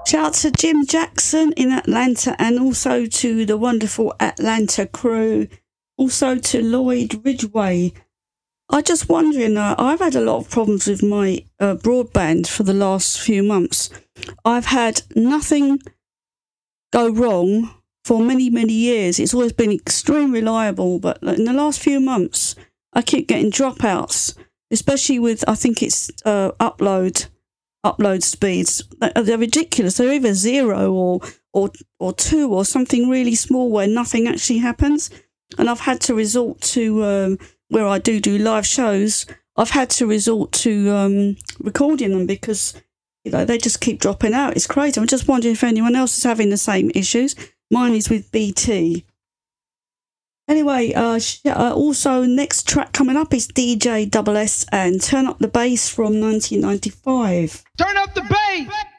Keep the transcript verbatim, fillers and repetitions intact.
Shout out to Jim Jackson in Atlanta and also to the wonderful Atlanta crew. Also to Lloyd Ridgway. I'm just wondering, uh, I've had a lot of problems with my uh, broadband for the last few months. I've had nothing go wrong for many, many years. It's always been extremely reliable, but in the last few months, I keep getting dropouts, especially with, I think it's uh, upload upload speeds. They're ridiculous. They're either zero or, or, or two or something really small where nothing actually happens. And I've had to resort to... Um, where I do do live shows, I've had to resort to um, recording them because, you know, they just keep dropping out. It's crazy. I'm just wondering if anyone else is having the same issues. Mine is with B T. Anyway, uh, uh, also next track coming up is D J Double S and Turn Up the Bass from nineteen ninety-five. Turn up the bass!